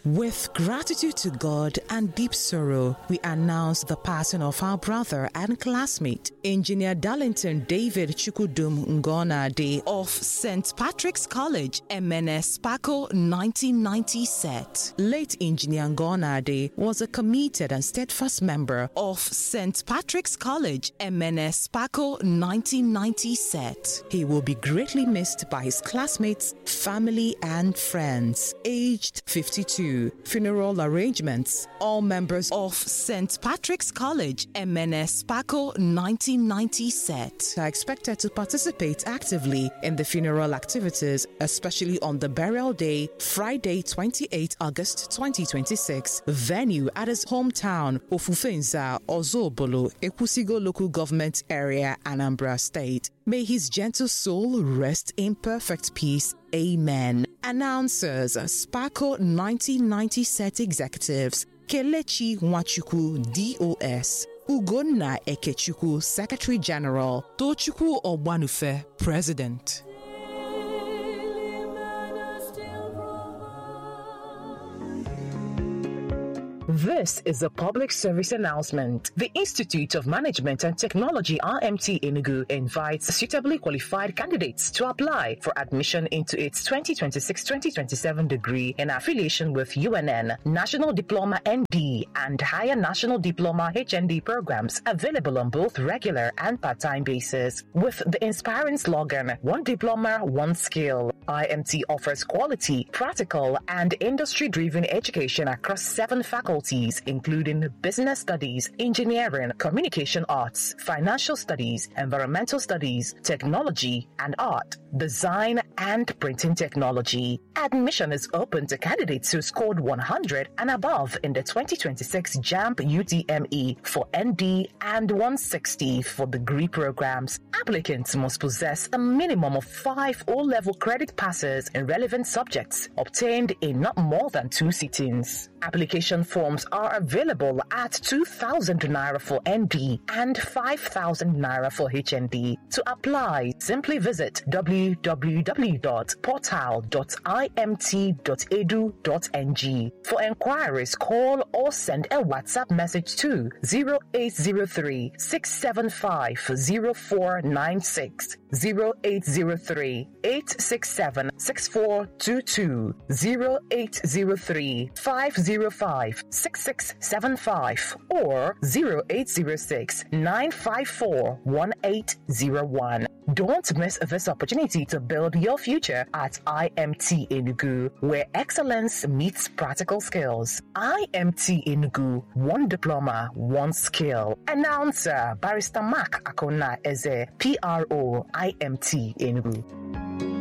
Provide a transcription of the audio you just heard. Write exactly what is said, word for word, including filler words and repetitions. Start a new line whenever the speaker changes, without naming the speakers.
With gratitude to God and deep sorrow, we announce the passing of our brother and classmate, Engineer Darlington David Chukudum Ngonade of Saint Patrick's College, M N S Paco nineteen ninety set. Late Engineer Ngonade was a committed and steadfast member of Saint Patrick's College, M N S Paco nineteen ninety set. He will be greatly missed by his classmates, family, and friends. Aged fifty-two. Funeral arrangements. All members of Saint Patrick's College, M N S Paco nineteen ninety set are expected to participate actively in the funeral activities, especially on the burial day, Friday, twenty-eighth August twenty twenty-six. Venue at his hometown, Ofufenza, Ozobolo, Ekwusigo Local Government Area, Anambra State. May his gentle soul rest in perfect peace. Amen. Announcers, Spaco nineteen ninety set executives, Kelechi Nwachukwu, D O S, Ugonna Ekechukwu, Secretary General, Tochukwu Ogbanufe, President. This is a public service announcement. The Institute of Management and Technology R M T Enugu invites suitably qualified candidates to apply for admission into its twenty twenty-six twenty twenty-seven degree in affiliation with U N N, National Diploma N D, and Higher National Diploma H N D programs available on both regular and part-time basis. With the inspiring slogan, One Diploma, One Skill, I M T offers quality, practical, and industry-driven education across seven faculties, including business studies, engineering, communication arts, financial studies, environmental studies, technology and art, design, and printing technology. Admission is open to candidates who scored one hundred and above in the twenty twenty-six JAMB U T M E for N D and one sixty for degree programs. Applicants must possess a minimum of five O-level credit passes in relevant subjects obtained in not more than two sittings. Application forms are available at two thousand naira for N D and five thousand naira for H N D. To apply, simply visit w w w dot portal dot i m t dot e d u dot n g. For enquiries, call or send a WhatsApp message to zero eight zero three, six seven five, zero four nine six, zero eight zero three, eight six seven, six four two two, zero eight zero three, five zero five, six six seven five, or zero eight zero six, nine five four, one eight zero one. Don't miss this opportunity to build your future at I M T Enugu, where excellence meets practical skills. I M T Enugu, one diploma, one skill. Announcer Barrister Mark Akona Eze, P R O, I M T Enugu.